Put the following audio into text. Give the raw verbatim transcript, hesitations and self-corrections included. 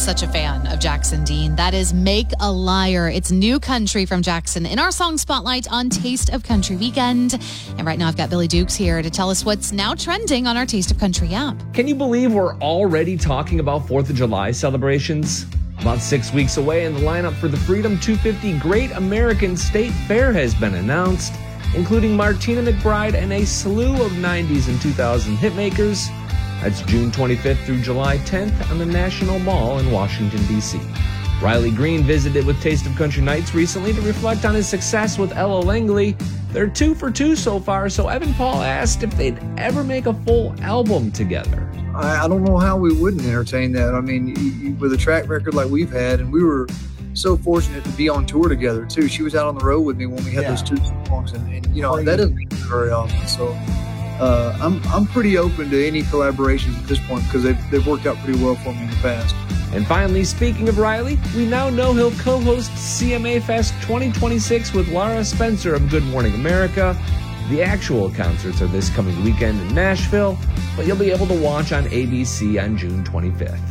such a fan of Jackson Dean. That is Make a Liar. It's new country from Jackson in our song spotlight on Taste of Country Weekend. And right now I've got Billy Dukes here to tell us what's now trending on our Taste of Country app. Can you believe we're already talking about fourth of July celebrations? About six weeks away, and the lineup for the Freedom two fifty Great American State Fair has been announced, including Martina McBride and a slew of nineties and two thousand hitmakers. That's June twenty-fifth through July tenth on the National Mall in Washington, D C Riley Green visited with Taste of Country Nights recently to reflect on his success with Ella Langley. They're two for two so far, so Evan Paul asked if they'd ever make a full album together. I, I don't know how we wouldn't entertain that. I mean, you, you, with a track record like we've had, and we were so fortunate to be on tour together, too. She was out on the road with me when we had yeah. those two songs, and, and you know, that doesn't happen very often, so... Uh, I'm I'm pretty open to any collaborations at this point because they've, they've worked out pretty well for me in the past. And finally, speaking of Riley, we now know he'll co-host C M A Fest twenty twenty-six with Laura Spencer of Good Morning America. The actual concerts are this coming weekend in Nashville, but you'll be able to watch on A B C on June twenty-fifth.